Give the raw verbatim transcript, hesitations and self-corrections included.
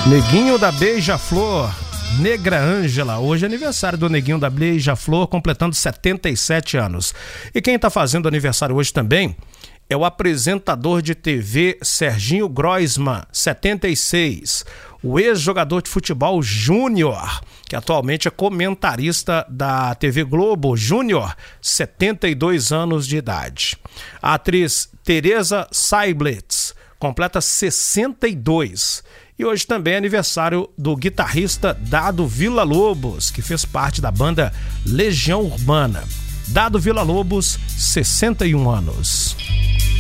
Neguinho da Beija-Flor, Negra Ângela, hoje é aniversário do Neguinho da Beija-Flor, completando setenta e sete anos. E quem está fazendo aniversário hoje também é o apresentador de T V Serginho Groisman, setenta e seis. O ex-jogador de futebol Júnior, que atualmente é comentarista da T V Globo Júnior, setenta e dois anos de idade. A atriz Teresa Seiblitz completa sessenta e dois. E hoje também é aniversário do guitarrista Dado Villa-Lobos, que fez parte da banda Legião Urbana. Dado Villa-Lobos, sessenta e um anos.